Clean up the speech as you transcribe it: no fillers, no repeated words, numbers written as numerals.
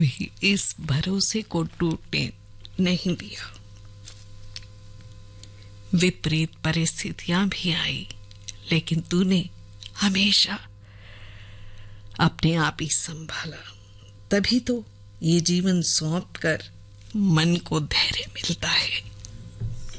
भी इस भरोसे को टूटने नहीं दिया। विपरीत परिस्थितियां भी आई, लेकिन तूने हमेशा अपने आप ही संभाला। तभी तो ये जीवन सौंप कर मन को धैर्य मिलता है।